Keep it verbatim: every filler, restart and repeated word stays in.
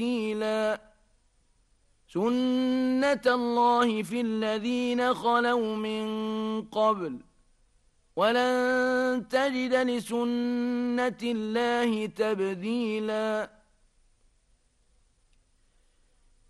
تبديلا سنة الله في الذين خلوا من قبل ولن تجد لسنة الله تبديلا